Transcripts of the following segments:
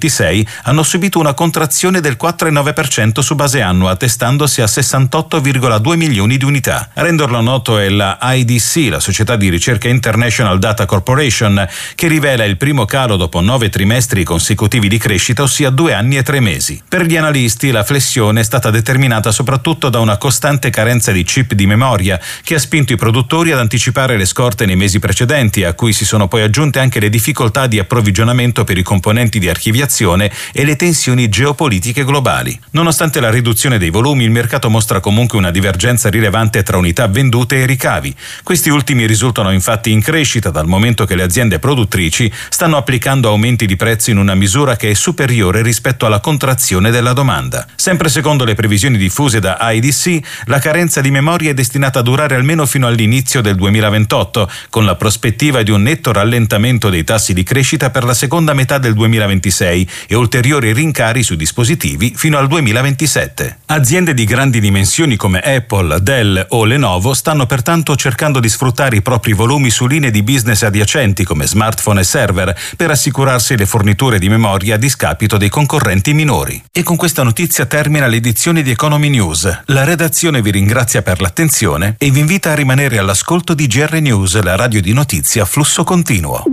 2026 hanno subito una contrazione del 4,9% su base annua, attestandosi a 68,2 milioni di unità. A renderlo noto è la IDC, la società di ricerca International Data Corporation, che rivela il primo calo dopo 9 trimestri consecutivi di crescita, ossia 2 anni e 3 mesi. Per gli analisti la flessione è stata determinata soprattutto da una costante carenza di chip di memoria, che ha spinto i produttori ad anticipare le scorte nei mesi precedenti, a cui si sono poi aggiunte anche le difficoltà di approvvigionamento per i componenti di archiviazione e le tensioni geopolitiche globali. Nonostante la riduzione dei volumi, il mercato mostra comunque una divergenza rilevante tra unità vendute e ricavi. Questi ultimi risultano infatti in crescita, dal momento che le aziende produttrici stanno applicando aumenti di prezzo in una misura che è superiore rispetto alla contrazione della domanda. Sempre secondo le previsioni diffuse da IDC, la carenza di memoria è destinata a durare almeno fino all'inizio del 2028, con la prospettiva di un netto rallentamento dei tassi di crescita per la seconda metà del 2026 e ulteriori rincari sui dispositivi fino al 2027. Aziende di grandi dimensioni come Apple, Dell o Lenovo stanno pertanto cercando di sfruttare i propri volumi su linee di business adiacenti come smartphone e server per assicurarsi le forniture di memoria a discapito dei concorrenti minori. E con questa notizia termina l'edizione di Economy News. La redazione vi ringrazia per l'attenzione e vi invita a rimanere all'ascolto di GR News, la radio di notizie a flusso continuo.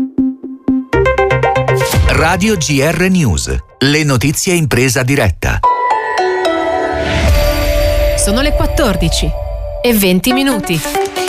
Radio GR News, le notizie in presa diretta. Sono le 14:20.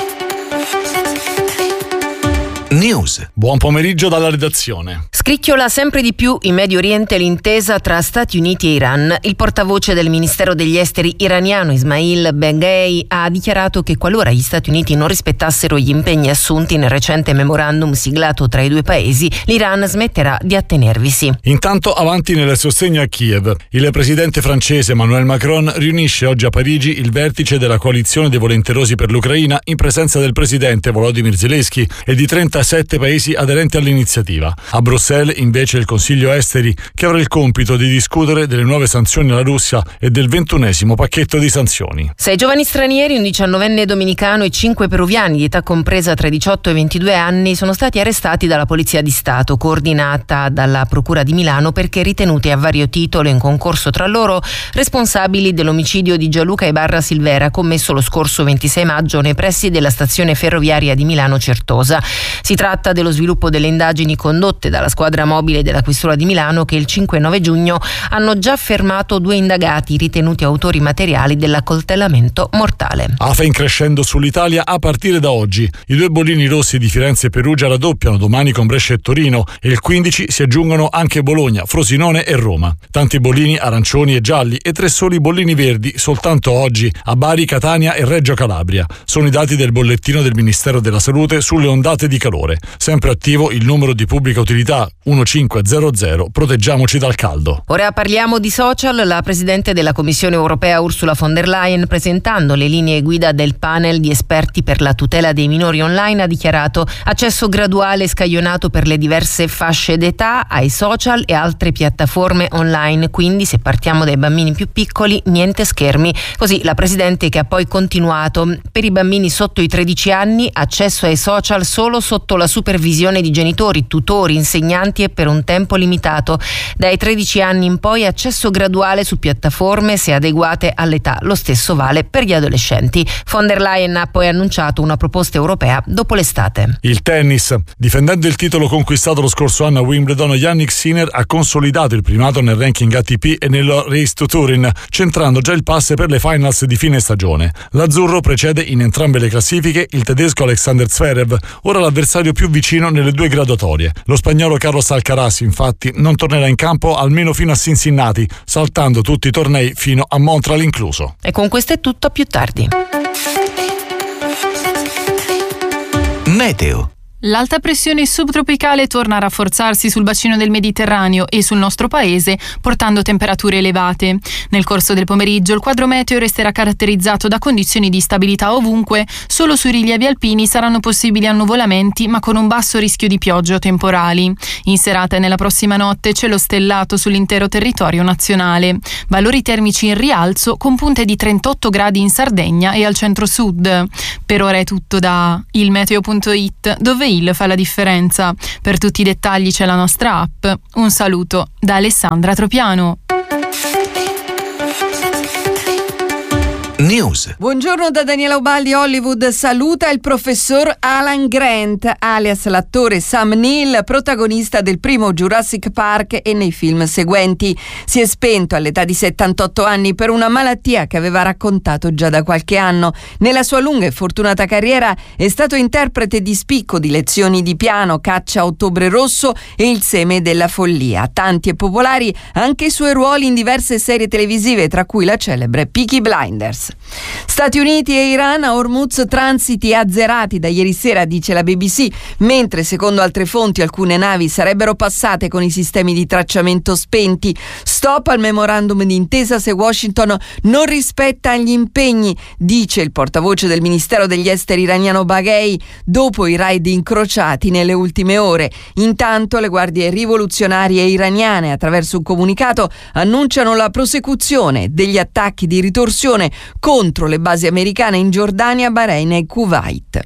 News. Buon pomeriggio dalla redazione. Scricchiola sempre di più in Medio Oriente l'intesa tra Stati Uniti e Iran. Il portavoce del Ministero degli Esteri iraniano Ismail Beghei ha dichiarato che qualora gli Stati Uniti non rispettassero gli impegni assunti nel recente memorandum siglato tra i due paesi, l'Iran smetterà di attenervisi. Intanto avanti nel sostegno a Kiev. Il presidente francese Emmanuel Macron riunisce oggi a Parigi il vertice della coalizione dei volenterosi per l'Ucraina in presenza del presidente Volodymyr Zelensky e di 37 paesi aderenti all'iniziativa. A Bruxelles invece il Consiglio Esteri, che avrà il compito di discutere delle nuove sanzioni alla Russia e del 21° pacchetto di sanzioni. 6 giovani stranieri, un 19enne dominicano e 5 peruviani di età compresa tra i 18 e i 22 anni sono stati arrestati dalla Polizia di Stato, coordinata dalla Procura di Milano, perché ritenuti a vario titolo in concorso tra loro responsabili dell'omicidio di Gianluca Ibarra Silvera commesso lo scorso 26 maggio nei pressi della stazione ferroviaria di Milano Certosa. Si tratta dello sviluppo delle indagini condotte dalla squadra mobile della Questura di Milano, che il 5 e 9 giugno hanno già fermato 2 indagati ritenuti autori materiali dell'accoltellamento mortale. AFA in crescendo sull'Italia a partire da oggi. I 2 bollini rossi di Firenze e Perugia raddoppiano domani con Brescia e Torino e il 15 si aggiungono anche Bologna, Frosinone e Roma. Tanti bollini arancioni e gialli e 3 soli bollini verdi soltanto oggi a Bari, Catania e Reggio Calabria. Sono i dati del bollettino del Ministero della Salute sulle ondate di calore. Sempre attivo il numero di pubblica utilità 1500, proteggiamoci dal caldo. Ora parliamo di social. La Presidente della Commissione Europea Ursula von der Leyen, presentando le linee guida del panel di esperti per la tutela dei minori online, ha dichiarato accesso graduale e scaglionato per le diverse fasce d'età ai social e altre piattaforme online, quindi se partiamo dai bambini più piccoli niente schermi. Così la Presidente, che ha poi continuato: per i bambini sotto i 13 anni accesso ai social solo sotto la supervisione di genitori, tutori, insegnanti e per un tempo limitato. Dai 13 anni in poi accesso graduale su piattaforme se adeguate all'età. Lo stesso vale per gli adolescenti. Von der Leyen ha poi annunciato una proposta europea dopo l'estate. Il tennis. Difendendo il titolo conquistato lo scorso anno a Wimbledon, Jannik Sinner ha consolidato il primato nel ranking ATP e nello Race to Turin, centrando già il pass per le finals di fine stagione. L'azzurro precede in entrambe le classifiche il tedesco Alexander Zverev, ora l'avversario più vicino nelle 2 graduatorie. Lo spagnolo Carlos Alcaraz infatti non tornerà in campo almeno fino a Cincinnati, saltando tutti i tornei fino a Montreal incluso. E con questo è tutto, a più tardi. Meteo. L'alta pressione subtropicale torna a rafforzarsi sul bacino del Mediterraneo e sul nostro paese, portando temperature elevate. Nel corso del pomeriggio il quadro meteo resterà caratterizzato da condizioni di stabilità ovunque. Solo sui rilievi alpini saranno possibili annuvolamenti, ma con un basso rischio di piogge o temporali. In serata e nella prossima notte cielo stellato sull'intero territorio nazionale. Valori termici in rialzo, con punte di 38 gradi in Sardegna e al centro-sud. Per ora è tutto da ilmeteo.it, dove mail fa la differenza. Per tutti i dettagli c'è la nostra app. Un saluto da Alessandra Tropiano. News. Buongiorno da Daniela Ubaldi. Hollywood saluta il professor Alan Grant, alias l'attore Sam Neill, protagonista del primo Jurassic Park e nei film seguenti. Si è spento all'età di 78 anni per una malattia che aveva raccontato già da qualche anno. Nella sua lunga e fortunata carriera è stato interprete di spicco di lezioni di piano, Caccia a Ottobre Rosso e Il seme della follia. Tanti e popolari anche i suoi ruoli in diverse serie televisive, tra cui la celebre Peaky Blinders. Stati Uniti e Iran, a Hormuz transiti azzerati da ieri sera, dice la BBC, mentre secondo altre fonti alcune navi sarebbero passate con i sistemi di tracciamento spenti. Stop al memorandum d'intesa se Washington non rispetta gli impegni, dice il portavoce del Ministero degli Esteri iraniano Baghei, dopo i raid incrociati nelle ultime ore. Intanto le guardie rivoluzionarie iraniane, attraverso un comunicato, annunciano la prosecuzione degli attacchi di ritorsione contro le basi americane in Giordania, Bahrain e Kuwait.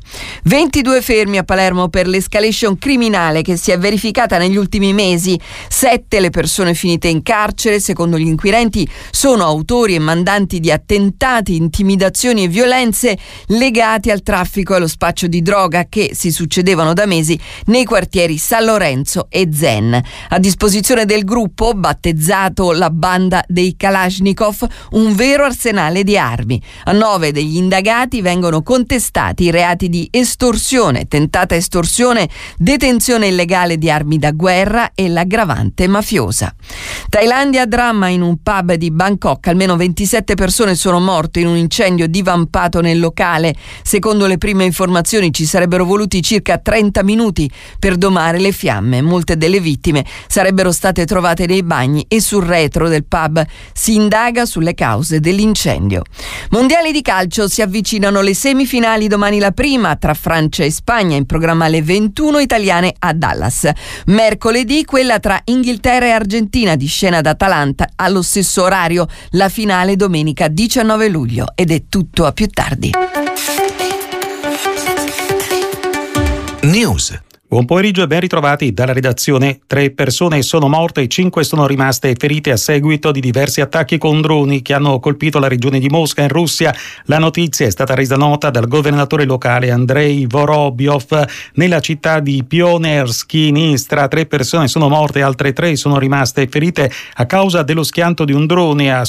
22 fermi a Palermo per l'escalation criminale che si è verificata negli ultimi mesi. 7 le persone finite in carcere. Secondo gli inquirenti sono autori e mandanti di attentati, intimidazioni e violenze legati al traffico e allo spaccio di droga che si succedevano da mesi nei quartieri San Lorenzo e Zen. A disposizione del gruppo, battezzato la banda dei Kalashnikov, un vero arsenale di armi. A 9 degli indagati vengono contestati i reati di estorsione, tentata estorsione, detenzione illegale di armi da guerra e l'aggravante mafiosa. Thailandia, dramma in un pub di Bangkok. Almeno 27 persone sono morte in un incendio divampato nel locale. Secondo le prime informazioni ci sarebbero voluti circa 30 minuti per domare le fiamme. Molte delle vittime sarebbero state trovate nei bagni e sul retro del pub. Si indaga sulle cause dell'incendio. Mondiali di calcio, si avvicinano le semifinali. Domani la prima tra Francia e Spagna, in programma alle 21 italiane a Dallas. Mercoledì quella tra Inghilterra e Argentina, di scena ad Atalanta allo stesso orario. La finale domenica 19 luglio. Ed è tutto, a più tardi. News. Buon pomeriggio e ben ritrovati dalla redazione. 3 persone sono morte e 5 sono rimaste ferite a seguito di diversi attacchi con droni che hanno colpito la regione di Mosca in Russia. La notizia è stata resa nota dal governatore locale Andrei Vorobyov nella città di Pionersky in Istra. 3 persone sono morte e altre 3 sono rimaste ferite a causa dello schianto di un drone a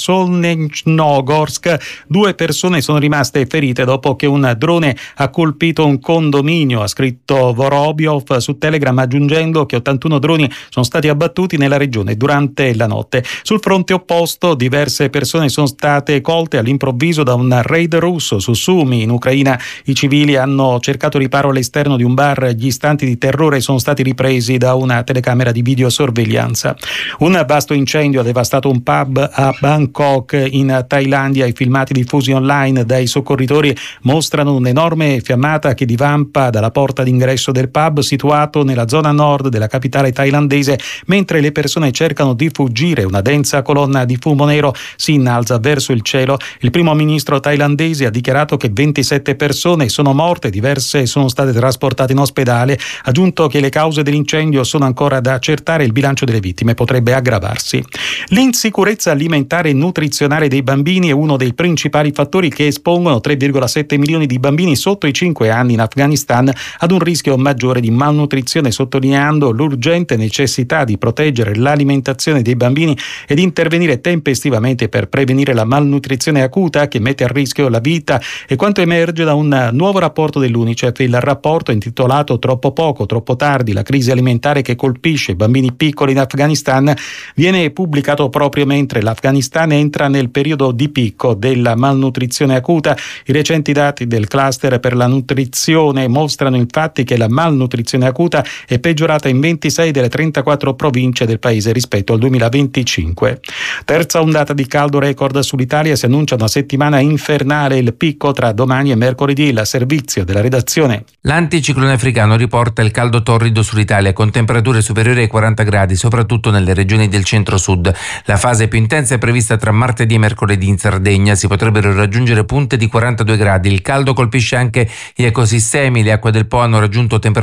Solnechnogorsk. 2 persone sono rimaste ferite dopo che un drone ha colpito un condominio, ha scritto Vorobyov su Telegram, aggiungendo che 81 droni sono stati abbattuti nella regione durante la notte. Sul fronte opposto, diverse persone sono state colte all'improvviso da un raid russo su Sumy in Ucraina. I civili hanno cercato riparo all'esterno di un bar. Gli istanti di terrore sono stati ripresi da una telecamera di videosorveglianza. Un vasto incendio ha devastato un pub a Bangkok in Thailandia. I filmati diffusi online dai soccorritori mostrano un'enorme fiammata che divampa dalla porta d'ingresso del pub situato nella zona nord della capitale thailandese. Mentre le persone cercano di fuggire, una densa colonna di fumo nero si innalza verso il cielo. Il primo ministro thailandese ha dichiarato che 27 persone sono morte, diverse sono state trasportate in ospedale. Ha aggiunto che le cause dell'incendio sono ancora da accertare e il bilancio delle vittime potrebbe aggravarsi. L'insicurezza alimentare e nutrizionale dei bambini è uno dei principali fattori che espongono 3,7 milioni di bambini sotto i 5 anni in Afghanistan ad un rischio maggiore di malnutrizione, sottolineando l'urgente necessità di proteggere l'alimentazione dei bambini ed intervenire tempestivamente per prevenire la malnutrizione acuta che mette a rischio la vita. E quanto emerge da un nuovo rapporto dell'UNICEF, il rapporto intitolato Troppo poco, troppo tardi, la crisi alimentare che colpisce i bambini piccoli in Afghanistan, viene pubblicato proprio mentre l'Afghanistan entra nel periodo di picco della malnutrizione acuta. I recenti dati del cluster per la nutrizione mostrano infatti che la malnutrizione acuta è peggiorata in 26 delle 34 province del paese rispetto al 2025. Terza ondata di caldo record sull'Italia, si annuncia una settimana infernale, il picco tra domani e mercoledì. Il servizio della redazione. L'anticiclone africano riporta il caldo torrido sull'Italia con temperature superiori ai 40 gradi, soprattutto nelle regioni del centro-sud. La fase più intensa è prevista tra martedì e mercoledì in Sardegna, si potrebbero raggiungere punte di 42 gradi. Il caldo colpisce anche gli ecosistemi, le acque del Po hanno raggiunto temperature troppo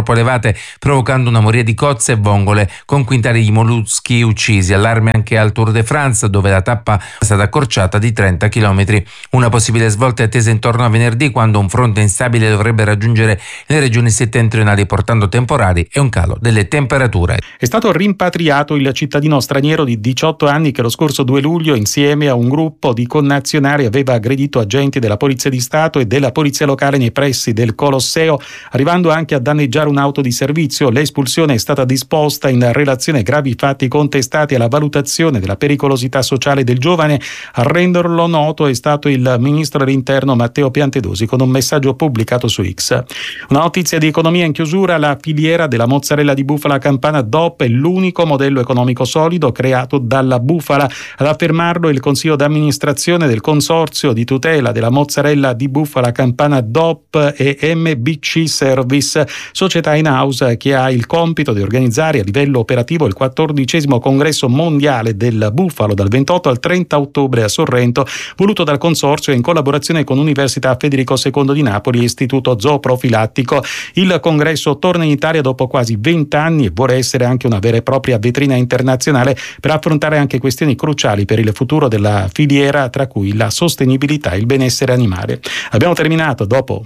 troppo elevate, provocando una moria di cozze e vongole con quintali di molluschi uccisi. Allarme anche al Tour de France, dove la tappa è stata accorciata di 30 km. Una possibile svolta è attesa intorno a venerdì, quando un fronte instabile dovrebbe raggiungere le regioni settentrionali, portando temporali e un calo delle temperature. È stato rimpatriato il cittadino straniero di 18 anni che lo scorso 2 luglio, insieme a un gruppo di connazionali, aveva aggredito agenti della Polizia di Stato e della Polizia Locale nei pressi del Colosseo, arrivando anche a danneggiare un'auto di servizio. L'espulsione è stata disposta in relazione ai gravi fatti contestati alla valutazione della pericolosità sociale del giovane. A renderlo noto è stato il ministro dell'Interno Matteo Piantedosi con un messaggio pubblicato su X. Una notizia di economia in chiusura: la filiera della mozzarella di bufala campana DOP è l'unico modello economico solido creato dalla bufala. Ad affermarlo il consiglio d'amministrazione del consorzio di tutela della mozzarella di bufala campana DOP e MBC Service, società in house che ha il compito di organizzare a livello operativo il 14° congresso mondiale del bufalo dal 28 al 30 ottobre a Sorrento, voluto dal consorzio in collaborazione con Università Federico II di Napoli e Istituto Zooprofilattico. Il congresso torna in Italia dopo quasi 20 anni e vuole essere anche una vera e propria vetrina internazionale per affrontare anche questioni cruciali per il futuro della filiera, tra cui la sostenibilità e il benessere animale. Abbiamo terminato. Dopo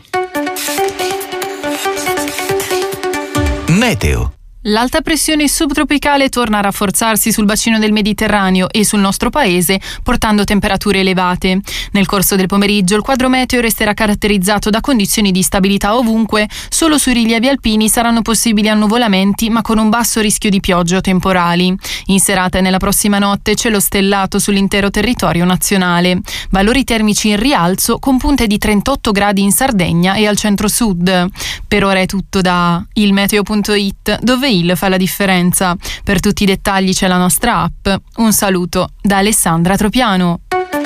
Meteo. L'alta pressione subtropicale torna a rafforzarsi sul bacino del Mediterraneo e sul nostro paese, portando temperature elevate. Nel corso del pomeriggio il quadro meteo resterà caratterizzato da condizioni di stabilità ovunque. Solo sui rilievi alpini saranno possibili annuvolamenti, ma con un basso rischio di piogge o temporali. In serata e nella prossima notte cielo stellato sull'intero territorio nazionale. Valori termici in rialzo, con punte di 38 gradi in Sardegna e al centro-sud. Per ora è tutto da ilmeteo.it, dove il fa la differenza. Per tutti i dettagli c'è la nostra app. Un saluto da Alessandra Tropiano.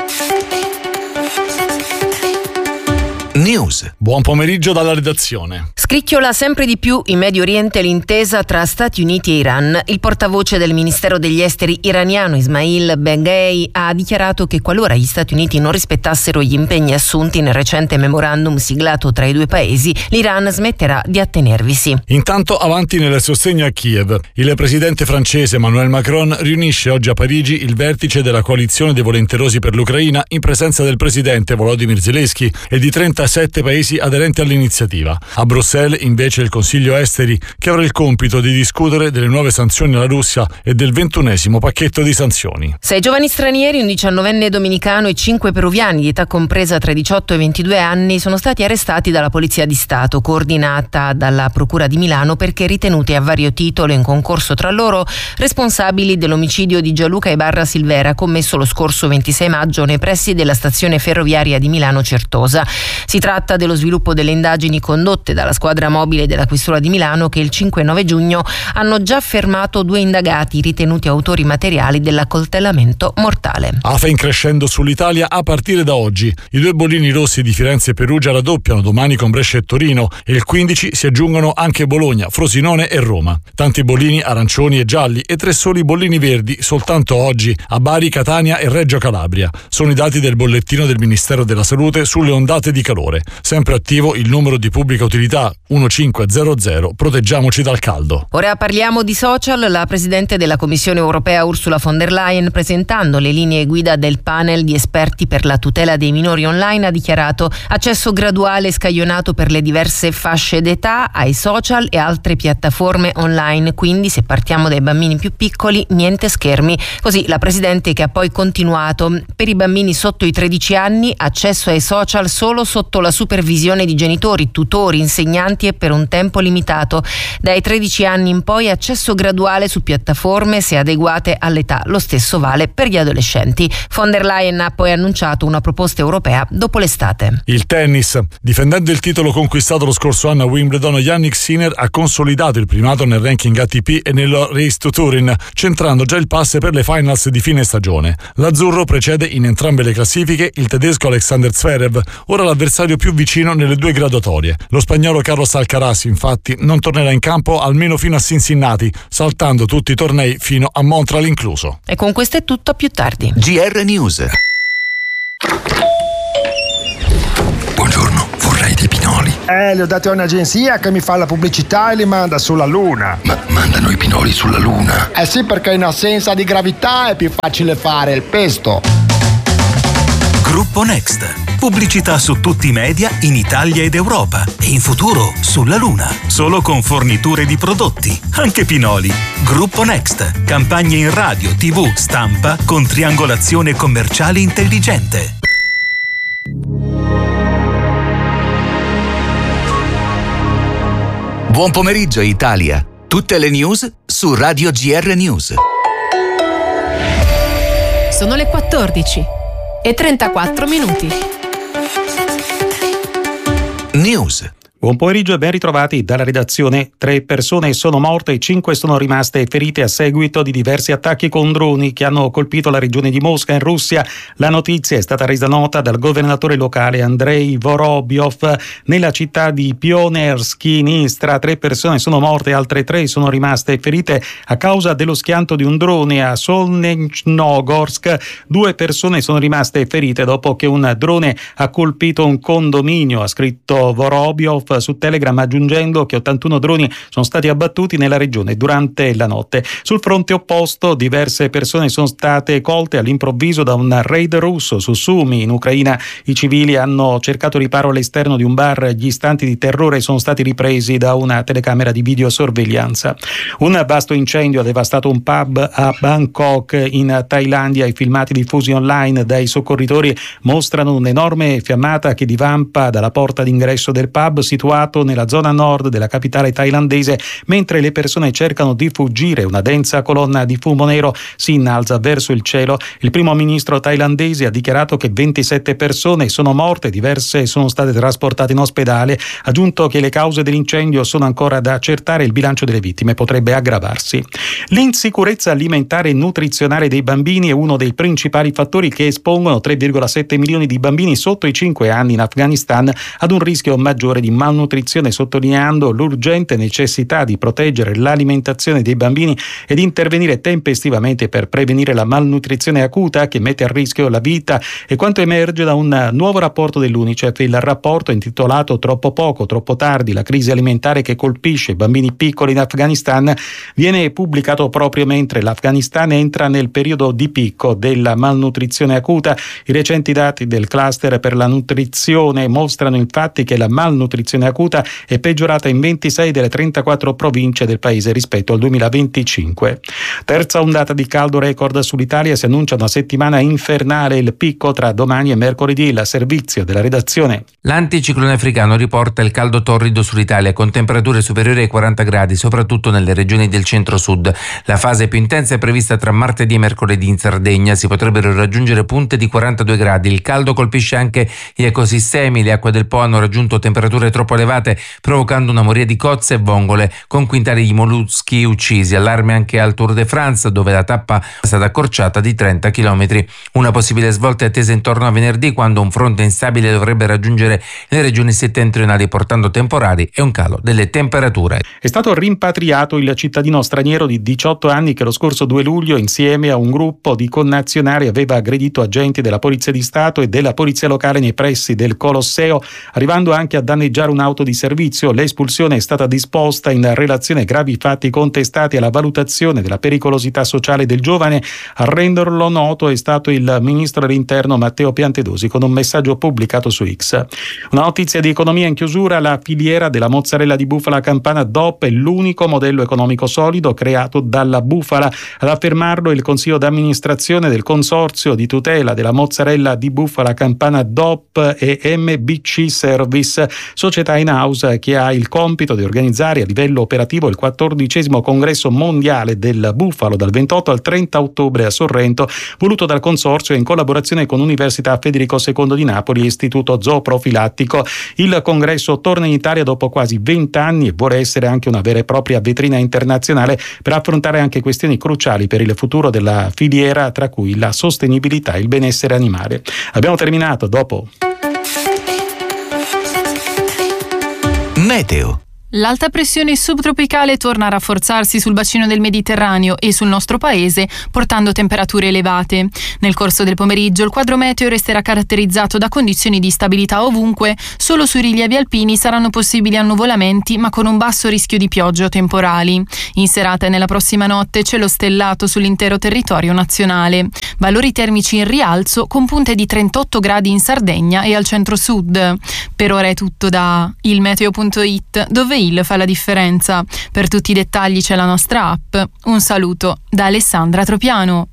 News. Buon pomeriggio dalla redazione. Scricchiola sempre di più in Medio Oriente l'intesa tra Stati Uniti e Iran. Il portavoce del Ministero degli Esteri iraniano Ismail Beghei ha dichiarato che qualora gli Stati Uniti non rispettassero gli impegni assunti nel recente memorandum siglato tra i due paesi, l'Iran smetterà di attenervisi. Intanto avanti nel sostegno a Kiev. Il presidente francese Emmanuel Macron riunisce oggi a Parigi il vertice della coalizione dei volenterosi per l'Ucraina in presenza del presidente Volodymyr Zelensky e di 37 paesi aderenti all'iniziativa. A Bruxelles invece il Consiglio Esteri, che avrà il compito di discutere delle nuove sanzioni alla Russia e del 21° pacchetto di sanzioni. 6 giovani stranieri, un 19enne dominicano e 5 peruviani di età compresa tra i 18 e i 22 anni sono stati arrestati dalla Polizia di Stato, coordinata dalla Procura di Milano, perché ritenuti a vario titolo in concorso tra loro responsabili dell'omicidio di Gianluca Ibarra Silvera commesso lo scorso 26 maggio nei pressi della stazione ferroviaria di Milano Certosa. Si tratta dello sviluppo delle indagini condotte dalla squadra mobile della Questura di Milano, che il 5 e 9 giugno hanno già fermato 2 indagati ritenuti autori materiali dell'accoltellamento mortale. AFA in crescendo sull'Italia a partire da oggi. I 2 bollini rossi di Firenze e Perugia raddoppiano domani con Brescia e Torino e il 15 si aggiungono anche Bologna, Frosinone e Roma. Tanti bollini arancioni e gialli e 3 soli bollini verdi soltanto oggi a Bari, Catania e Reggio Calabria. Sono i dati del bollettino del Ministero della Salute sulle ondate di calore. Sempre attivo il numero di pubblica utilità 1500, proteggiamoci dal caldo. Ora parliamo di social. La Presidente della Commissione Europea Ursula von der Leyen, presentando le linee guida del panel di esperti per la tutela dei minori online, ha dichiarato accesso graduale e scaglionato per le diverse fasce d'età ai social e altre piattaforme online, quindi se partiamo dai bambini più piccoli niente schermi. Così la Presidente, che ha poi continuato: per i bambini sotto i 13 anni accesso ai social solo sotto la supervisione di genitori, tutori, insegnanti e per un tempo limitato. Dai 13 anni in poi accesso graduale su piattaforme se adeguate all'età. Lo stesso vale per gli adolescenti. Von der Leyen ha poi annunciato una proposta europea dopo l'estate. Il tennis. Difendendo il titolo conquistato lo scorso anno a Wimbledon, Jannik Sinner ha consolidato il primato nel ranking ATP e nel Race to Turin, centrando già il pass per le finals di fine stagione. L'azzurro precede in entrambe le classifiche il tedesco Alexander Zverev, ora l'avversario più vicino nelle 2 graduatorie. Lo spagnolo Carlos Alcaraz infatti non tornerà in campo almeno fino a Cincinnati, saltando tutti i tornei fino a Montreal incluso. E con questo è tutto, a più tardi. GR News. Buongiorno, vorrei dei pinoli. Li ho dati a un'agenzia che mi fa la pubblicità e li manda sulla Luna. Ma mandano i pinoli sulla Luna? Sì, perché in assenza di gravità è più facile fare il pesto. Gruppo Next. Pubblicità su tutti i media in Italia ed Europa e in futuro sulla Luna. Solo con forniture di prodotti, anche pinoli. Gruppo Next. Campagne in radio, TV, stampa con triangolazione commerciale intelligente. Buon pomeriggio Italia. Tutte le news su Radio GR News. Sono le 14 e 34 minuti. News. Buon pomeriggio e ben ritrovati dalla redazione. 3 persone sono morte e 5 sono rimaste ferite a seguito di diversi attacchi con droni che hanno colpito la regione di Mosca in Russia. La notizia è stata resa nota dal governatore locale Andrei Vorobyov nella città di Pionersky in Istra. 3 persone sono morte e altre 3 sono rimaste ferite a causa dello schianto di un drone a Solnechnogorsk. 2 persone sono rimaste ferite dopo che un drone ha colpito un condominio, ha scritto Vorobyov su Telegram, aggiungendo che 81 droni sono stati abbattuti nella regione durante la notte. Sul fronte opposto diverse persone sono state colte all'improvviso da un raid russo su Sumy in Ucraina. I civili hanno cercato riparo all'esterno di un bar, gli istanti di terrore sono stati ripresi da una telecamera di videosorveglianza. Un vasto incendio ha devastato un pub a Bangkok in Thailandia. I filmati diffusi online dai soccorritori mostrano un'enorme fiammata che divampa dalla porta d'ingresso del pub situato nella zona nord della capitale thailandese. Mentre le persone cercano di fuggire, una densa colonna di fumo nero si innalza verso il cielo. Il primo ministro thailandese ha dichiarato che 27 persone sono morte, diverse sono state trasportate in ospedale. Ha aggiunto che le cause dell'incendio sono ancora da accertare e il bilancio delle vittime potrebbe aggravarsi. L'insicurezza alimentare e nutrizionale dei bambini è uno dei principali fattori che espongono 3,7 milioni di bambini sotto i 5 anni in Afghanistan ad un rischio maggiore di malnutrizione, sottolineando l'urgente necessità di proteggere l'alimentazione dei bambini ed intervenire tempestivamente per prevenire la malnutrizione acuta che mette a rischio la vita. E quanto emerge da un nuovo rapporto dell'UNICEF, il rapporto intitolato Troppo poco, troppo tardi, la crisi alimentare che colpisce i bambini piccoli in Afghanistan, viene pubblicato proprio mentre l'Afghanistan entra nel periodo di picco della malnutrizione acuta. I recenti dati del cluster per la nutrizione mostrano infatti che la malnutrizione acuta è peggiorata in 26 delle 34 province del paese rispetto al 2025. Terza ondata di caldo record sull'Italia, si annuncia una settimana infernale, il picco tra domani e mercoledì. Il servizio della redazione. L'anticiclone africano riporta il caldo torrido sull'Italia con temperature superiori ai 40 gradi, soprattutto nelle regioni del centro-sud. La fase più intensa è prevista tra martedì e mercoledì in Sardegna, si potrebbero raggiungere punte di 42 gradi. Il caldo colpisce anche gli ecosistemi, le acque del Po hanno raggiunto temperature troppo elevate, provocando una moria di cozze e vongole con quintali di molluschi uccisi. Allarme anche al Tour de France, dove la tappa è stata accorciata di 30 km. Una possibile svolta è attesa intorno a venerdì, quando un fronte instabile dovrebbe raggiungere le regioni settentrionali, portando temporali e un calo delle temperature. È stato rimpatriato il cittadino straniero di 18 anni che lo scorso 2 luglio, insieme a un gruppo di connazionali, aveva aggredito agenti della Polizia di Stato e della Polizia locale nei pressi del Colosseo, arrivando anche a danneggiare un'auto di servizio. L'espulsione è stata disposta in relazione ai gravi fatti contestati alla valutazione della pericolosità sociale del giovane. A renderlo noto è stato il ministro dell'Interno Matteo Piantedosi con un messaggio pubblicato su X. Una notizia di economia in chiusura: la filiera della mozzarella di bufala campana DOP è l'unico modello economico solido creato dalla bufala. Ad affermarlo il consiglio d'amministrazione del consorzio di tutela della mozzarella di bufala campana DOP e MBC Service, società in house che ha il compito di organizzare a livello operativo il 14° congresso mondiale del bufalo dal 28 al 30 ottobre a Sorrento, voluto dal consorzio in collaborazione con Università Federico II di Napoli e Istituto Zooprofilattico. Il congresso torna in Italia dopo quasi 20 anni e vuole essere anche una vera e propria vetrina internazionale per affrontare anche questioni cruciali per il futuro della filiera, tra cui la sostenibilità e il benessere animale. Abbiamo terminato, dopo. Meteo. L'alta pressione subtropicale torna a rafforzarsi sul bacino del Mediterraneo e sul nostro paese, portando temperature elevate. Nel corso del pomeriggio il quadro meteo resterà caratterizzato da condizioni di stabilità ovunque, solo sui rilievi alpini saranno possibili annuvolamenti, ma con un basso rischio di piogge o temporali. In serata e nella prossima notte cielo stellato sull'intero territorio nazionale. Valori termici in rialzo con punte di 38 gradi in Sardegna e al centro-sud. Per ora è tutto da ilmeteo.it, dove il fa la differenza. Per tutti i dettagli c'è la nostra app. Un saluto da Alessandra Tropiano.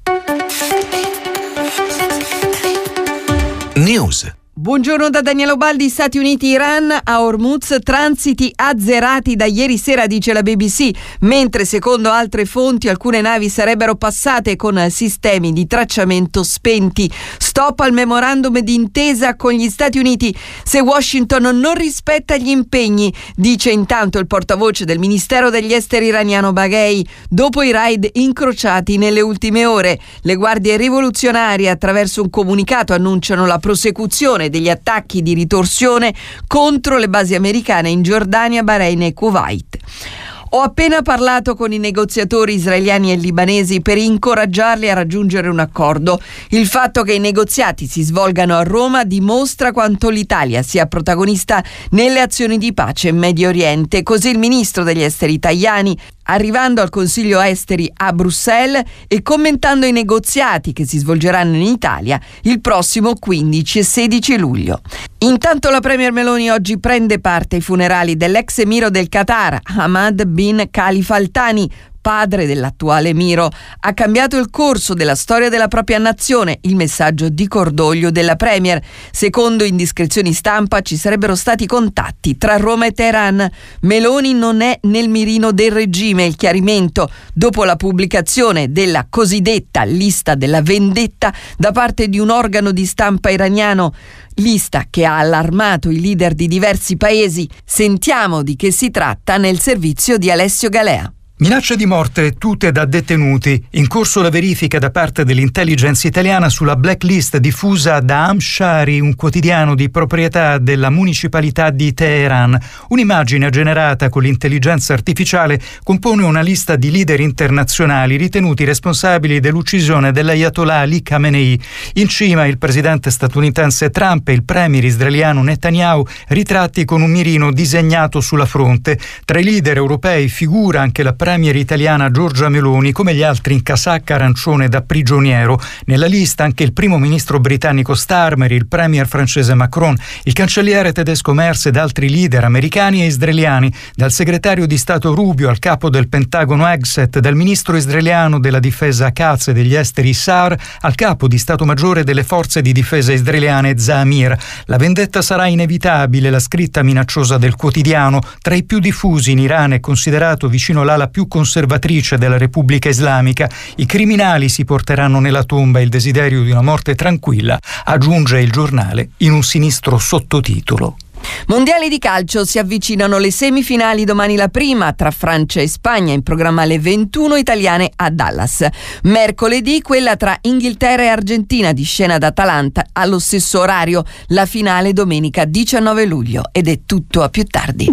News. Buongiorno da Daniela Ubaldi. Stati Uniti-Iran, a Hormuz transiti azzerati da ieri sera, dice la BBC, mentre secondo altre fonti alcune navi sarebbero passate con sistemi di tracciamento spenti. Stop al memorandum d'intesa con gli Stati Uniti se Washington non rispetta gli impegni, dice intanto il portavoce del Ministero degli Esteri iraniano Baghei, dopo i raid incrociati nelle ultime ore. Le guardie rivoluzionarie attraverso un comunicato annunciano la prosecuzione degli attacchi di ritorsione contro le basi americane in Giordania, Bahrain e Kuwait. Ho appena parlato con i negoziatori israeliani e libanesi per incoraggiarli a raggiungere un accordo. Il fatto che i negoziati si svolgano a Roma dimostra quanto l'Italia sia protagonista nelle azioni di pace in Medio Oriente. Così il ministro degli esteri Tajani, arrivando al Consiglio Esteri a Bruxelles e commentando i negoziati che si svolgeranno in Italia il prossimo 15 e 16 luglio. Intanto la Premier Meloni oggi prende parte ai funerali dell'ex emiro del Qatar, Hamad bin Khalifa Al Thani, padre dell'attuale emiro. Ha cambiato il corso della storia della propria nazione, il messaggio di cordoglio della Premier. Secondo indiscrezioni stampa ci sarebbero stati contatti tra Roma e Teheran. Meloni non è nel mirino del regime, il chiarimento dopo la pubblicazione della cosiddetta lista della vendetta da parte di un organo di stampa iraniano. Lista che ha allarmato i leader di diversi paesi. Sentiamo di che si tratta nel servizio di Alessio Galea. Minacce di morte tutte da detenuti. In corso la verifica da parte dell'intelligence italiana sulla blacklist diffusa da Amshari, un quotidiano di proprietà della municipalità di Teheran. Un'immagine generata con l'intelligenza artificiale compone una lista di leader internazionali ritenuti responsabili dell'uccisione dell'Ayatollah Ali Khamenei. In cima il presidente statunitense Trump e il premier israeliano Netanyahu, ritratti con un mirino disegnato sulla fronte. Tra i leader europei figura anche la premier italiana Giorgia Meloni, come gli altri in casacca arancione da prigioniero. Nella lista anche il primo ministro britannico Starmer, il premier francese Macron, il cancelliere tedesco Merz ed altri leader americani e israeliani, dal segretario di Stato Rubio al capo del Pentagono Hegseth, dal ministro israeliano della difesa Katz e degli esteri Saar al capo di Stato Maggiore delle forze di difesa israeliane Zamir. La vendetta sarà inevitabile, la scritta minacciosa del quotidiano. Tra i più diffusi in Iran è considerato vicino l'ala più conservatrice della Repubblica Islamica. I criminali si porteranno nella tomba il desiderio di una morte tranquilla, aggiunge il giornale in un sinistro sottotitolo. Mondiali di calcio, si avvicinano le semifinali, domani la prima tra Francia e Spagna, in programma alle 21 italiane a Dallas. Mercoledì quella tra Inghilterra e Argentina, di scena ad Atalanta allo stesso orario, la finale domenica 19 luglio. Ed è tutto, a più tardi.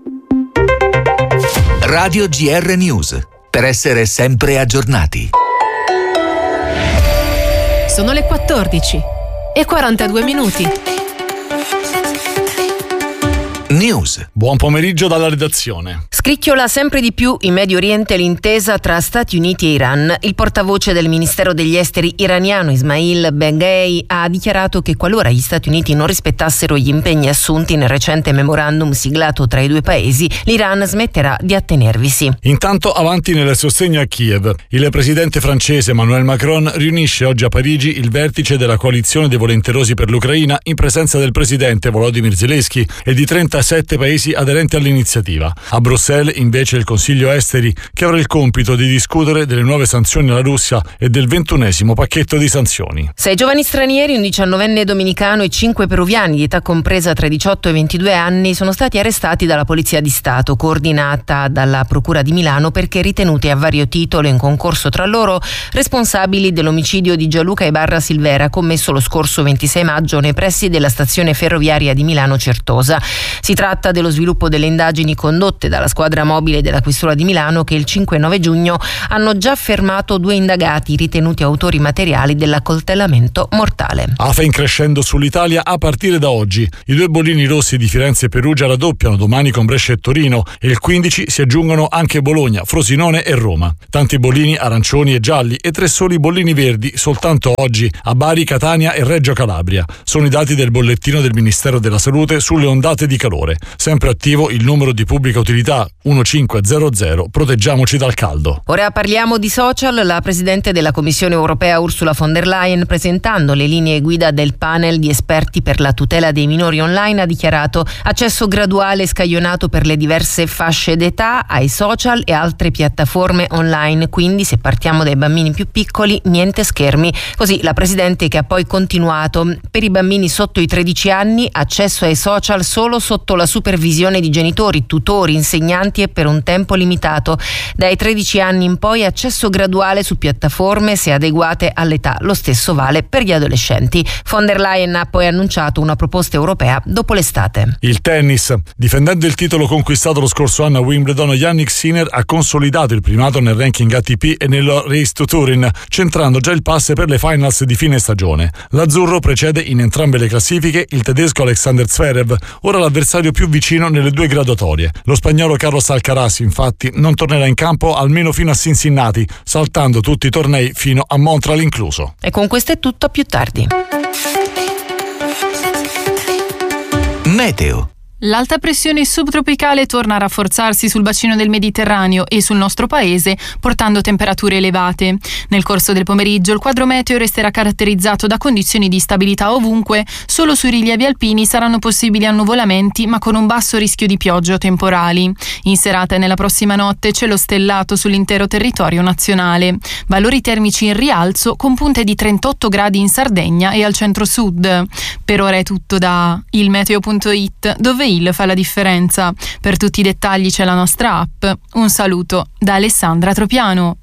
Radio GR News, per essere sempre aggiornati. Sono le 14 e 42 minuti. News. Buon pomeriggio dalla redazione. Scricchiola sempre di più in Medio Oriente l'intesa tra Stati Uniti e Iran. Il portavoce del Ministero degli Esteri iraniano Ismail Baghei ha dichiarato che qualora gli Stati Uniti non rispettassero gli impegni assunti nel recente memorandum siglato tra i due paesi, l'Iran smetterà di attenervisi. Intanto avanti nel sostegno a Kiev. Il presidente francese Emmanuel Macron riunisce oggi a Parigi il vertice della coalizione dei volenterosi per l'Ucraina in presenza del presidente Volodymyr Zelensky e di 37 paesi aderenti all'iniziativa. A Bruxelles Bruxelles invece il Consiglio Esteri, che avrà il compito di discutere delle nuove sanzioni alla Russia e del 21° pacchetto di sanzioni. 6 giovani stranieri, un 19enne dominicano e 5 peruviani di età compresa tra i 18 e i 22 anni sono stati arrestati dalla Polizia di Stato, coordinata dalla Procura di Milano, perché ritenuti a vario titolo in concorso tra loro responsabili dell'omicidio di Gianluca Ibarra Silvera commesso lo scorso 26 maggio nei pressi della stazione ferroviaria di Milano Certosa. Si tratta dello sviluppo delle indagini condotte dalla squadra mobile della Questura di Milano, che il 5 e 9 giugno hanno già fermato 2 indagati ritenuti autori materiali dell'accoltellamento mortale. AFA in crescendo sull'Italia a partire da oggi. I 2 bollini rossi di Firenze e Perugia raddoppiano domani con Brescia e Torino e il 15 si aggiungono anche Bologna, Frosinone e Roma. Tanti bollini arancioni e gialli e 3 soli bollini verdi soltanto oggi a Bari, Catania e Reggio Calabria. Sono i dati del bollettino del Ministero della Salute sulle ondate di calore. Sempre attivo il numero di pubblica utilità 1500. Proteggiamoci dal caldo. Ora parliamo di social. La Presidente della Commissione Europea Ursula von der Leyen, presentando le linee guida del panel di esperti per la tutela dei minori online, ha dichiarato accesso graduale e scaglionato per le diverse fasce d'età ai social e altre piattaforme online, quindi se partiamo dai bambini più piccoli niente schermi. Così la Presidente, che ha poi continuato: per i bambini sotto i 13 anni accesso ai social solo sotto la supervisione di genitori, tutori, insegnanti e per un tempo limitato. Dai 13 anni in poi accesso graduale su piattaforme se adeguate all'età. Lo stesso vale per gli adolescenti. Von der Leyen ha poi annunciato una proposta europea dopo l'estate. Il tennis. Difendendo il titolo conquistato lo scorso anno a Wimbledon, Jannik Sinner ha consolidato il primato nel ranking ATP e nel Race to Turin, centrando già il pass per le finals di fine stagione. L'azzurro precede in entrambe le classifiche il tedesco Alexander Zverev, ora l'avversario più vicino nelle 2 graduatorie. Lo spagnolo Carlos Alcaraz, infatti, non tornerà in campo almeno fino a Cincinnati, saltando tutti i tornei fino a Montreal incluso. E con questo è tutto, a più tardi. Meteo. L'alta pressione subtropicale torna a rafforzarsi sul bacino del Mediterraneo e sul nostro paese, portando temperature elevate. Nel corso del pomeriggio il quadro meteo resterà caratterizzato da condizioni di stabilità ovunque. Solo sui rilievi alpini saranno possibili annuvolamenti, ma con un basso rischio di piogge o temporali. In serata e nella prossima notte cielo stellato sull'intero territorio nazionale. Valori termici in rialzo, con punte di 38 gradi in Sardegna e al centro-sud. Per ora è tutto da ilmeteo.it, dove il fa la differenza. Per tutti i dettagli c'è la nostra app. Un saluto da Alessandra Tropiano.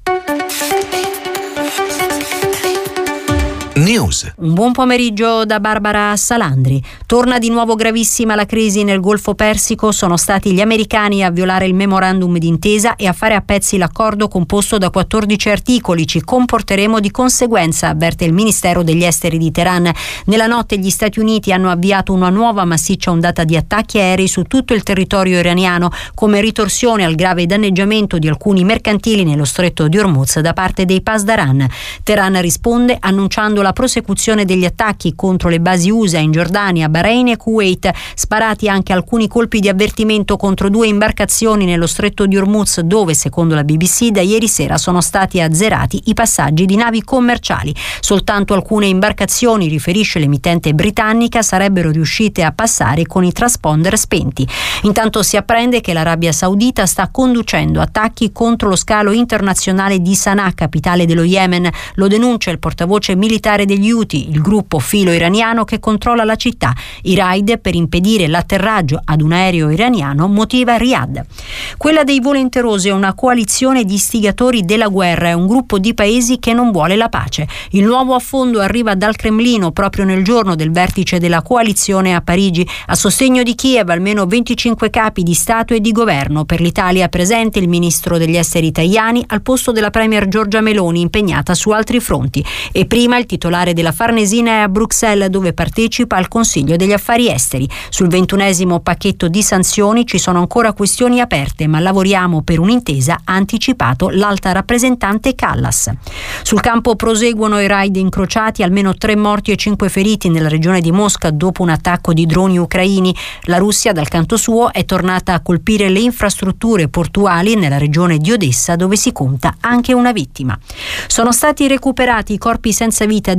News. Un buon pomeriggio da Barbara Salandri. Torna di nuovo gravissima la crisi nel Golfo Persico. Sono stati gli americani a violare il memorandum d'intesa e a fare a pezzi l'accordo composto da 14 articoli. Ci comporteremo di conseguenza, avverte il Ministero degli Esteri di Teheran. Nella notte gli Stati Uniti hanno avviato una nuova massiccia ondata di attacchi aerei su tutto il territorio iraniano, come ritorsione al grave danneggiamento di alcuni mercantili nello stretto di Hormuz da parte dei Pasdaran. Teheran risponde annunciando la prosecuzione degli attacchi contro le basi USA in Giordania, Bahrain e Kuwait, sparati anche alcuni colpi di avvertimento contro 2 imbarcazioni nello stretto di Hormuz, dove, secondo la BBC, da ieri sera sono stati azzerati i passaggi di navi commerciali. Soltanto alcune imbarcazioni, riferisce l'emittente britannica, sarebbero riuscite a passare con i transponder spenti. Intanto si apprende che l'Arabia Saudita sta conducendo attacchi contro lo scalo internazionale di Sana'a, capitale dello Yemen. Lo denuncia il portavoce militare degli Houthi, il gruppo filo-iraniano che controlla la città. I raid per impedire l'atterraggio ad un aereo iraniano motiva Riyadh. Quella dei volenterosi è una coalizione di istigatori della guerra, è un gruppo di paesi che non vuole la pace. Il nuovo affondo arriva dal Cremlino proprio nel giorno del vertice della coalizione a Parigi. A sostegno di Kiev almeno 25 capi di Stato e di governo. Per l'Italia presente il ministro degli esteri Tajani al posto della premier Giorgia Meloni, impegnata su altri fronti. E prima il titolare della Farnesina è a Bruxelles, dove partecipa al Consiglio degli Affari Esteri. Sul 21° pacchetto di sanzioni ci sono ancora questioni aperte, ma lavoriamo per un'intesa, ha anticipato l'alta rappresentante Callas. Sul campo proseguono i raid incrociati, almeno 3 morti e 5 feriti nella regione di Mosca dopo un attacco di droni ucraini. La Russia, dal canto suo, è tornata a colpire le infrastrutture portuali nella regione di Odessa, dove si conta anche una vittima. Sono stati recuperati i corpi senza vita dei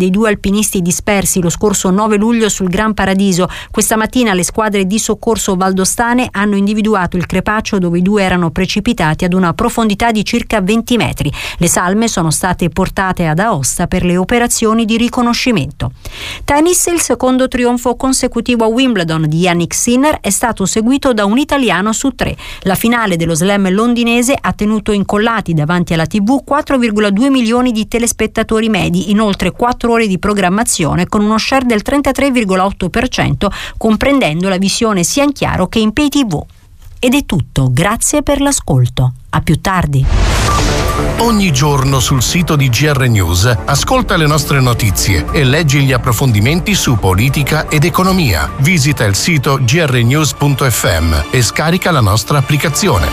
dei 2 alpinisti dispersi lo scorso 9 luglio sul Gran Paradiso. Questa mattina le squadre di soccorso valdostane hanno individuato il crepaccio dove i 2 erano precipitati ad una profondità di circa 20 metri. Le salme sono state portate ad Aosta per le operazioni di riconoscimento. Tennis, il secondo trionfo consecutivo a Wimbledon di Jannik Sinner è stato seguito da un italiano su 3. La finale dello slam londinese ha tenuto incollati davanti alla TV 4,2 milioni di telespettatori medi in oltre 4 ore di programmazione, con uno share del 33,8%, comprendendo la visione sia in chiaro che in pay TV. Ed è tutto, grazie per l'ascolto. A più tardi. Ogni giorno sul sito di GR News ascolta le nostre notizie e leggi gli approfondimenti su politica ed economia. Visita il sito grnews.fm e scarica la nostra applicazione.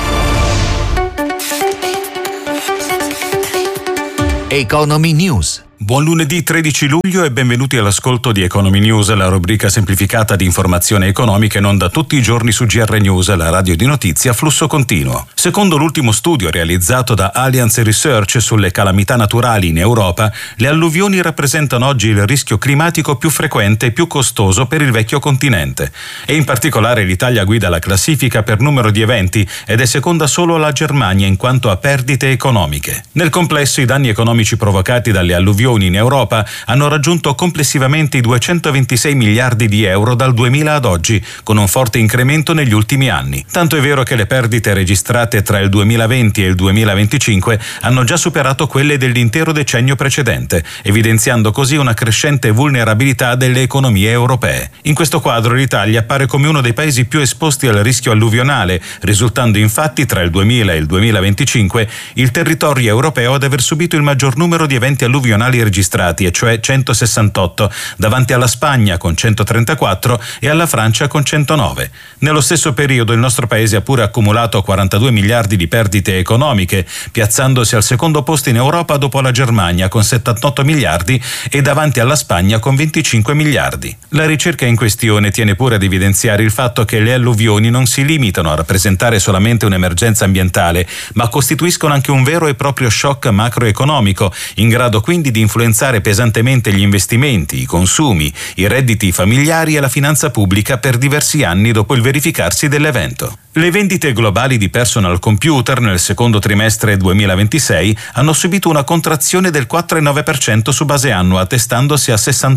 Economy News. Buon lunedì 13 luglio e benvenuti all'ascolto di Economy News, la rubrica semplificata di informazione economica in onda tutti i giorni su GR News, la radio di notizie a flusso continuo. Secondo l'ultimo studio realizzato da Allianz Research sulle calamità naturali in Europa, le alluvioni rappresentano oggi il rischio climatico più frequente e più costoso per il vecchio continente. E in particolare l'Italia guida la classifica per numero di eventi ed è seconda solo alla Germania in quanto a perdite economiche. Nel complesso i danni economici provocati dalle alluvioni in Europa hanno raggiunto complessivamente i 226 miliardi di euro dal 2000 ad oggi, con un forte incremento negli ultimi anni. Tanto è vero che le perdite registrate tra il 2020 e il 2025 hanno già superato quelle dell'intero decennio precedente, evidenziando così una crescente vulnerabilità delle economie europee. In questo quadro l'Italia appare come uno dei paesi più esposti al rischio alluvionale, risultando infatti tra il 2000 e il 2025 il territorio europeo ad aver subito il maggior numero di eventi alluvionali registrati, e cioè 168, davanti alla Spagna con 134 e alla Francia con 109. Nello stesso periodo il nostro paese ha pure accumulato 42 miliardi di perdite economiche, piazzandosi al secondo posto in Europa dopo la Germania con 78 miliardi e davanti alla Spagna con 25 miliardi. La ricerca in questione tiene pure ad evidenziare il fatto che le alluvioni non si limitano a rappresentare solamente un'emergenza ambientale, ma costituiscono anche un vero e proprio shock macroeconomico, in grado quindi di influenzare pesantemente gli investimenti, i consumi, i redditi familiari e la finanza pubblica per diversi anni dopo il verificarsi dell'evento. Le vendite globali di personal computer nel secondo trimestre 2026 hanno subito una contrazione del 4,9% su base annua, attestandosi a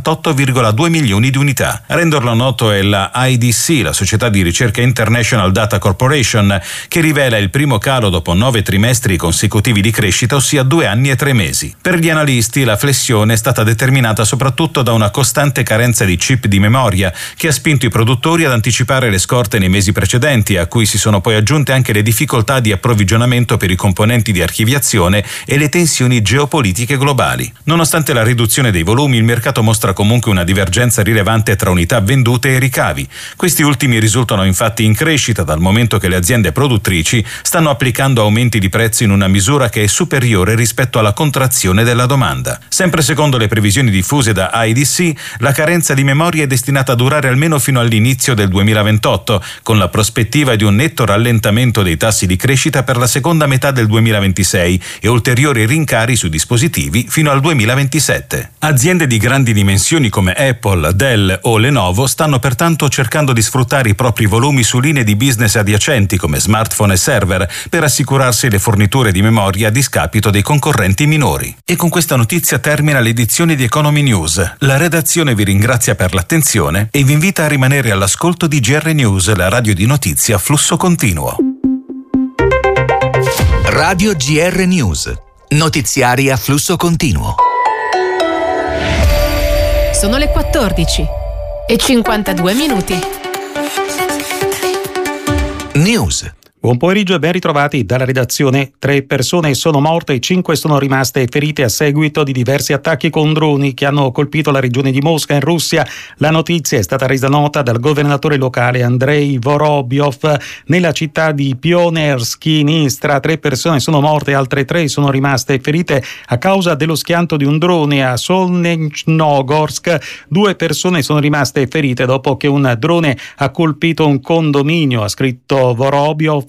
68,2 milioni di unità. A renderlo noto è la IDC, la società di ricerca International Data Corporation, che rivela il primo calo dopo 9 trimestri consecutivi di crescita, ossia 2 anni e 3 mesi. Per gli analisti la flessione è stata determinata soprattutto da una costante carenza di chip di memoria, che ha spinto i produttori ad anticipare le scorte nei mesi precedenti, a cui si sono poi aggiunte anche le difficoltà di approvvigionamento per i componenti di archiviazione e le tensioni geopolitiche globali. Nonostante la riduzione dei volumi, il mercato mostra comunque una divergenza rilevante tra unità vendute e ricavi. Questi ultimi risultano infatti in crescita, dal momento che le aziende produttrici stanno applicando aumenti di prezzo in una misura che è superiore rispetto alla contrazione della domanda. Sempre secondo le previsioni diffuse da IDC, la carenza di memoria è destinata a durare almeno fino all'inizio del 2028, con la prospettiva di un netto rallentamento dei tassi di crescita per la seconda metà del 2026 e ulteriori rincari su dispositivi fino al 2027. Aziende di grandi dimensioni come Apple, Dell o Lenovo stanno pertanto cercando di sfruttare i propri volumi su linee di business adiacenti come smartphone e server per assicurarsi le forniture di memoria a discapito dei concorrenti minori. E con questa notizia termina l'edizione di Economy News. La redazione vi ringrazia per l'attenzione e vi invita a rimanere all'ascolto di GR News, la radio di notizie a flusso continuo. Radio GR News. Notiziari a flusso continuo. Sono le 14 e 52 minuti. News. Buon pomeriggio e ben ritrovati dalla redazione. 3 persone sono morte e 5 sono rimaste ferite a seguito di diversi attacchi con droni che hanno colpito la regione di Mosca in Russia. La notizia è stata resa nota dal governatore locale Andrei Vorobyov nella città di Pionersky in Istra. 3 persone sono morte e altre 3 sono rimaste ferite a causa dello schianto di un drone a Solnechnogorsk. 2 persone sono rimaste ferite dopo che un drone ha colpito un condominio, ha scritto Vorobyov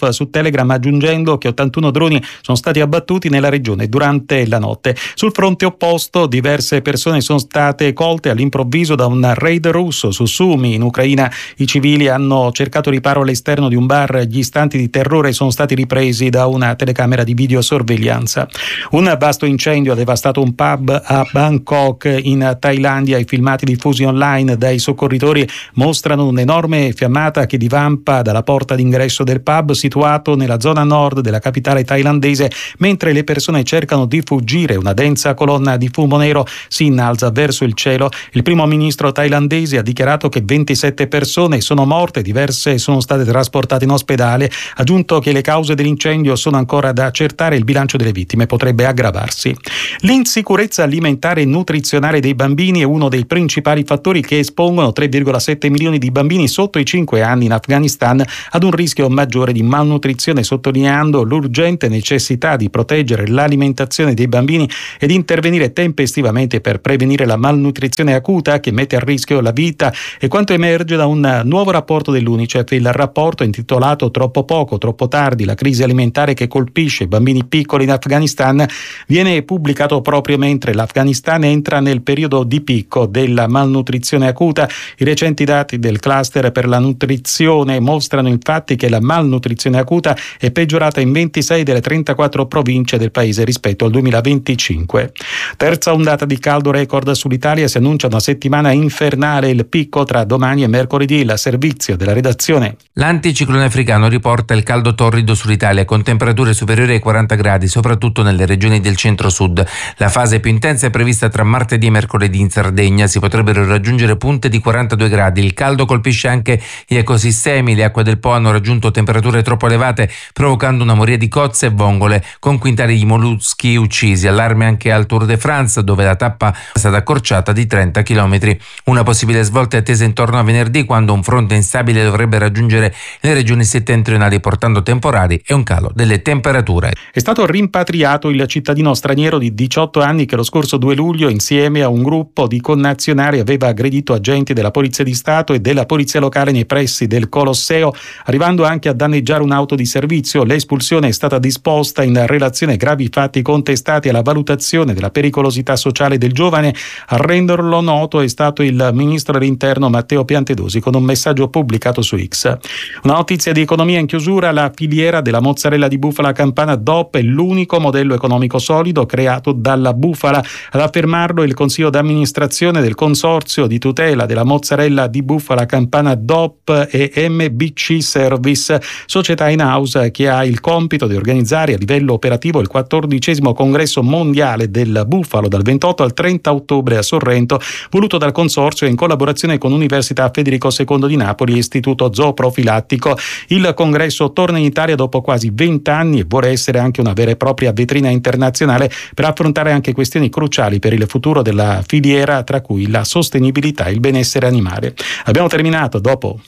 Lavrov su Telegram, aggiungendo che 81 droni sono stati abbattuti nella regione durante la notte. Sul fronte opposto, diverse persone sono state colte all'improvviso da un raid russo su Sumy, in Ucraina. I civili hanno cercato riparo all'esterno di un bar. Gli istanti di terrore sono stati ripresi da una telecamera di videosorveglianza. Un vasto incendio ha devastato un pub a Bangkok, in Thailandia. I filmati diffusi online dai soccorritori mostrano un'enorme fiammata che divampa dalla porta d'ingresso del pub, situato nella zona nord della capitale thailandese. Mentre le persone cercano di fuggire, una densa colonna di fumo nero si innalza verso il cielo. Il primo ministro thailandese ha dichiarato che 27 persone sono morte, diverse sono state trasportate in ospedale. Ha aggiunto che le cause dell'incendio sono ancora da accertare e il bilancio delle vittime potrebbe aggravarsi. L'insicurezza alimentare e nutrizionale dei bambini è uno dei principali fattori che espongono 3,7 milioni di bambini sotto i 5 anni in Afghanistan ad un rischio maggiore di malnutrizione, sottolineando l'urgente necessità di proteggere l'alimentazione dei bambini ed intervenire tempestivamente per prevenire la malnutrizione acuta che mette a rischio la vita. E quanto emerge da un nuovo rapporto dell'UNICEF, il rapporto intitolato Troppo poco, troppo tardi, la crisi alimentare che colpisce i bambini piccoli in Afghanistan, viene pubblicato proprio mentre l'Afghanistan entra nel periodo di picco della malnutrizione acuta. I recenti dati del cluster per la nutrizione mostrano infatti che la malnutrizione acuta è peggiorata in 26 delle 34 province del paese rispetto al 2025. Terza ondata di caldo record sull'Italia, si annuncia una settimana infernale, il picco tra domani e mercoledì. Il servizio della redazione. L'anticiclone africano riporta il caldo torrido sull'Italia con temperature superiori ai 40 gradi, soprattutto nelle regioni del centro-sud. La fase più intensa è prevista tra martedì e mercoledì in Sardegna, si potrebbero raggiungere punte di 42 gradi. Il caldo colpisce anche gli ecosistemi, le acque del Po hanno raggiunto temperature troppo elevate, provocando una moria di cozze e vongole, con quintali di molluschi uccisi. Allarme anche al Tour de France, dove la tappa è stata accorciata di 30 km. Una possibile svolta è attesa intorno a venerdì, quando un fronte instabile dovrebbe raggiungere le regioni settentrionali, portando temporali e un calo delle temperature. È stato rimpatriato il cittadino straniero di 18 anni che lo scorso 2 luglio, insieme a un gruppo di connazionali, aveva aggredito agenti della Polizia di Stato e della Polizia locale nei pressi del Colosseo, arrivando anche a danneggiare un'auto di servizio. L'espulsione è stata disposta in relazione ai gravi fatti contestati alla valutazione della pericolosità sociale del giovane. A renderlo noto è stato il ministro dell'Interno Matteo Piantedosi con un messaggio pubblicato su X. Una notizia di economia in chiusura: la filiera della mozzarella di bufala campana DOP è l'unico modello economico solido creato dalla bufala. Ad affermarlo il consiglio d'amministrazione del consorzio di tutela della mozzarella di bufala campana DOP e MBC Service, società in house che ha il compito di organizzare a livello operativo il 14° congresso mondiale del bufalo dal 28 al 30 ottobre a Sorrento, voluto dal consorzio in collaborazione con Università Federico II di Napoli e Istituto Zooprofilattico. Il congresso torna in Italia dopo quasi 20 anni e vuole essere anche una vera e propria vetrina internazionale per affrontare anche questioni cruciali per il futuro della filiera, tra cui la sostenibilità e il benessere animale. Abbiamo terminato, dopo.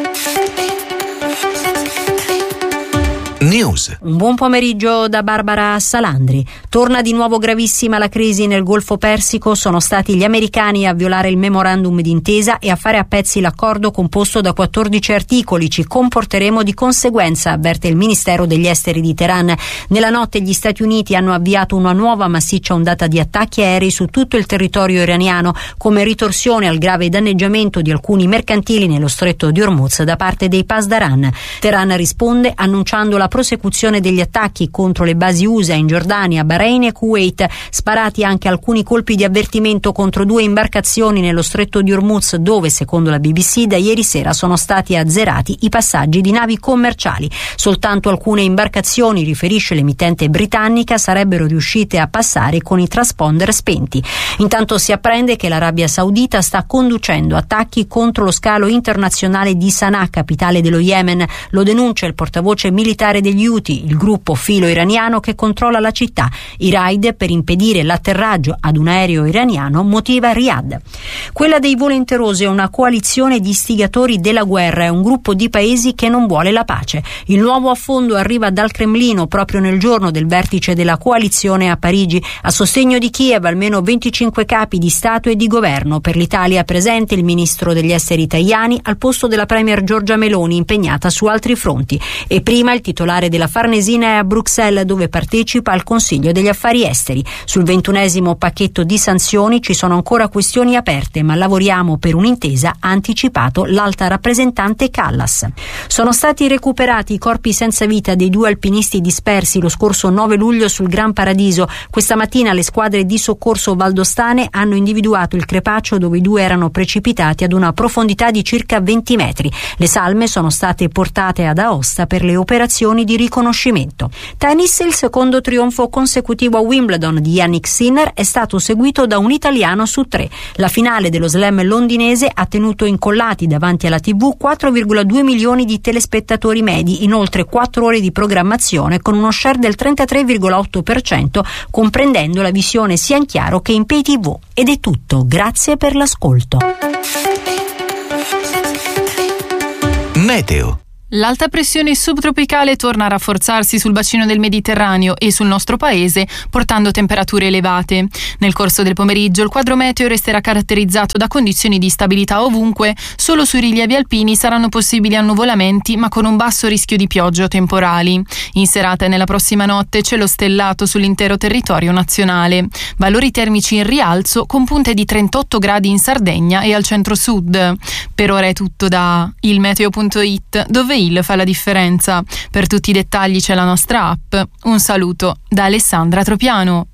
News. Un buon pomeriggio da Barbara Salandri. Torna di nuovo gravissima la crisi nel Golfo Persico. Sono stati gli americani a violare il memorandum d'intesa e a fare a pezzi l'accordo composto da 14 articoli. Ci comporteremo di conseguenza, avverte il Ministero degli Esteri di Teheran. Nella notte gli Stati Uniti hanno avviato una nuova massiccia ondata di attacchi aerei su tutto il territorio iraniano, come ritorsione al grave danneggiamento di alcuni mercantili nello stretto di Hormuz da parte dei Pasdaran. Teheran risponde annunciando la prosecuzione degli attacchi contro le basi USA in Giordania, Bahrain e Kuwait, sparati anche alcuni colpi di avvertimento contro 2 imbarcazioni nello stretto di Hormuz, dove, secondo la BBC, da ieri sera sono stati azzerati i passaggi di navi commerciali. Soltanto alcune imbarcazioni, riferisce l'emittente britannica, sarebbero riuscite a passare con i transponder spenti. Intanto si apprende che l'Arabia Saudita sta conducendo attacchi contro lo scalo internazionale di Sana'a, capitale dello Yemen. Lo denuncia il portavoce militare degli Houthi, il gruppo filo iraniano che controlla la città. I raid per impedire l'atterraggio ad un aereo iraniano motiva Riyadh. Quella dei volenterosi è una coalizione di istigatori della guerra, è un gruppo di paesi che non vuole la pace. Il nuovo affondo arriva dal Cremlino proprio nel giorno del vertice della coalizione a Parigi. A sostegno di Kiev almeno 25 capi di Stato e di governo. Per l'Italia presente il ministro degli esteri Tajani al posto della premier Giorgia Meloni, impegnata su altri fronti. E prima il titolare titolare della Farnesina è a Bruxelles, dove partecipa al Consiglio degli Affari Esteri. Sul 21° pacchetto di sanzioni ci sono ancora questioni aperte, ma lavoriamo per un'intesa, ha anticipato l'alta rappresentante Callas. Sono stati recuperati i corpi senza vita dei 2 alpinisti dispersi lo scorso 9 luglio sul Gran Paradiso. Questa mattina le squadre di soccorso valdostane hanno individuato il crepaccio dove i 2 erano precipitati ad una profondità di circa 20 metri. Le salme sono state portate ad Aosta per le operazioni di riconoscimento. Tennis, il secondo trionfo consecutivo a Wimbledon di Jannik Sinner è stato seguito da un italiano su 3. La finale dello slam londinese ha tenuto incollati davanti alla TV 4,2 milioni di telespettatori medi in oltre 4 ore di programmazione, con uno share del 33,8%, comprendendo la visione sia in chiaro che in pay TV. Ed è tutto, grazie per l'ascolto. Meteo. L'alta pressione subtropicale torna a rafforzarsi sul bacino del Mediterraneo e sul nostro paese, portando temperature elevate. Nel corso del pomeriggio il quadro meteo resterà caratterizzato da condizioni di stabilità ovunque. Solo sui rilievi alpini saranno possibili annuvolamenti, ma con un basso rischio di piogge o temporali. In serata e nella prossima notte cielo stellato sull'intero territorio nazionale. Valori termici in rialzo, con punte di 38 gradi in Sardegna e al centro-sud. Per ora è tutto da ilmeteo.it, dove il fa la differenza. Per tutti i dettagli c'è la nostra app. Un saluto da Alessandra Tropiano.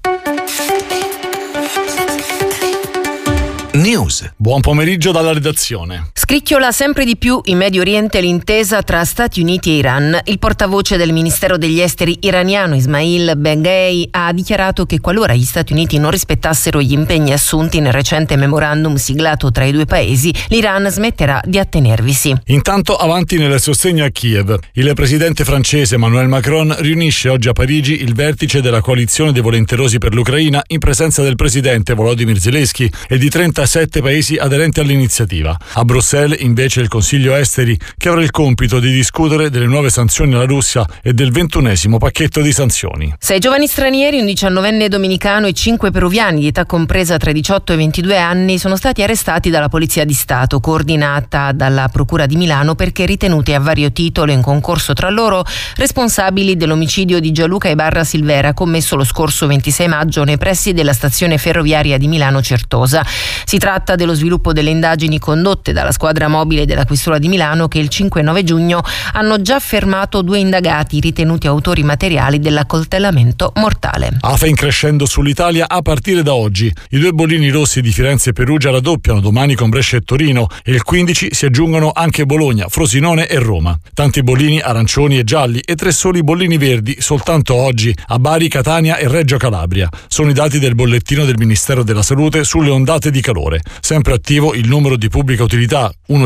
News. Buon pomeriggio dalla redazione. Scricchiola sempre di più in Medio Oriente l'intesa tra Stati Uniti e Iran. Il portavoce del Ministero degli Esteri iraniano Ismail Beghei ha dichiarato che qualora gli Stati Uniti non rispettassero gli impegni assunti nel recente memorandum siglato tra i 2 paesi, l'Iran smetterà di attenervisi. Intanto avanti nel sostegno a Kiev. Il presidente francese Emmanuel Macron riunisce oggi a Parigi il vertice della coalizione dei volenterosi per l'Ucraina in presenza del presidente Volodymyr Zelensky e di 37 paesi aderenti all'iniziativa. A Bruxelles invece il Consiglio Esteri, che avrà il compito di discutere delle nuove sanzioni alla Russia e del 21° pacchetto di sanzioni. 6 giovani stranieri, un 19enne dominicano e 5 peruviani di età compresa tra i 18 e i 22 anni sono stati arrestati dalla Polizia di Stato, coordinata dalla Procura di Milano, perché ritenuti a vario titolo in concorso tra loro responsabili dell'omicidio di Gianluca Ibarra Silvera commesso lo scorso 26 maggio nei pressi della stazione ferroviaria di Milano Certosa. Si tratta dello sviluppo delle indagini condotte dalla squadra mobile della Questura di Milano, che il 5 e 9 giugno hanno già fermato 2 indagati ritenuti autori materiali dell'accoltellamento mortale. AFA in crescendo sull'Italia a partire da oggi. I 2 bollini rossi di Firenze e Perugia raddoppiano domani con Brescia e Torino e il 15 si aggiungono anche Bologna, Frosinone e Roma. Tanti bollini arancioni e gialli e 3 soli bollini verdi soltanto oggi a Bari, Catania e Reggio Calabria. Sono i dati del bollettino del Ministero della Salute sulle ondate di calore. Sempre attivo il numero di pubblica utilità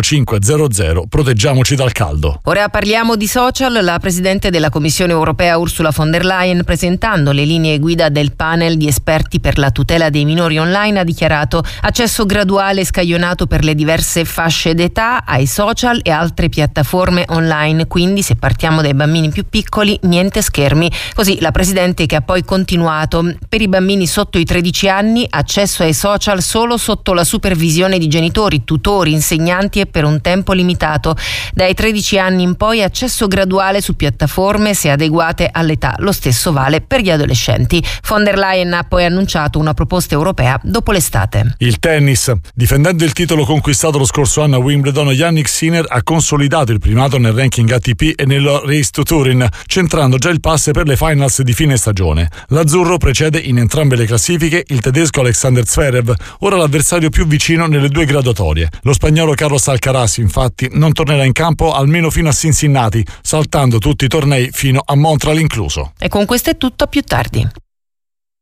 1500, proteggiamoci dal caldo. Ora parliamo di social. La Presidente della Commissione Europea Ursula von der Leyen, presentando le linee guida del panel di esperti per la tutela dei minori online, ha dichiarato accesso graduale e scaglionato per le diverse fasce d'età ai social e altre piattaforme online, quindi se partiamo dai bambini più piccoli niente schermi. Così la Presidente, che ha poi continuato: per i bambini sotto i 13 anni accesso ai social solo sotto la supervisione di genitori, tutori, insegnanti e per un tempo limitato. Dai 13 anni in poi accesso graduale su piattaforme se adeguate all'età. Lo stesso vale per gli adolescenti. Von der Leyen ha poi annunciato una proposta europea dopo l'estate. Il tennis. Difendendo il titolo conquistato lo scorso anno a Wimbledon, Jannik Sinner ha consolidato il primato nel ranking ATP e nel Race to Turin, centrando già il pass per le finals di fine stagione. L'azzurro precede in entrambe le classifiche il tedesco Alexander Zverev, ora l'avversario più vicino nelle 2 graduatorie. Lo spagnolo Carlos Alcaraz infatti non tornerà in campo almeno fino a Cincinnati, saltando tutti i tornei fino a Montreal incluso. E con questo è tutto, a più tardi.